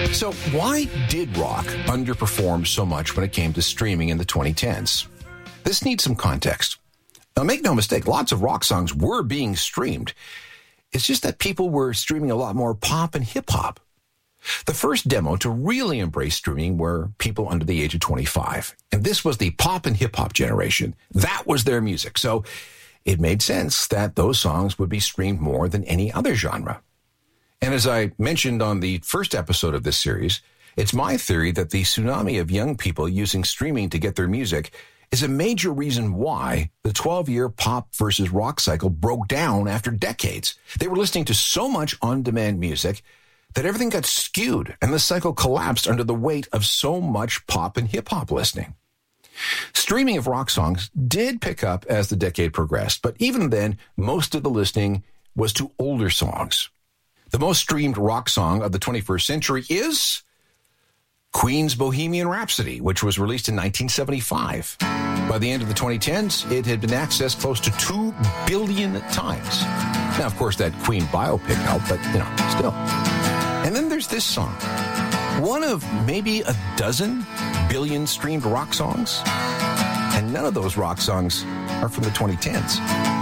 So why did rock underperform so much when it came to streaming in the 2010s? This needs some context. Now, make no mistake, lots of rock songs were being streamed. It's just that people were streaming a lot more pop and hip-hop. The first demo to really embrace streaming were people under the age of 25. And this was the pop and hip-hop generation. That was their music. So it made sense that those songs would be streamed more than any other genre. And as I mentioned on the first episode of this series, it's my theory that the tsunami of young people using streaming to get their music is a major reason why the 12-year pop versus rock cycle broke down after decades. They were listening to so much on-demand music that everything got skewed and the cycle collapsed under the weight of so much pop and hip-hop listening. Streaming of rock songs did pick up as the decade progressed, but even then, most of the listening was to older songs. The most streamed rock song of the 21st century is Queen's Bohemian Rhapsody, which was released in 1975. By the end of the 2010s, it had been accessed close to 2 billion times. Now, of course, that Queen biopic helped, but, still. And then there's this song, one of maybe a dozen billion streamed rock songs. And none of those rock songs are from the 2010s.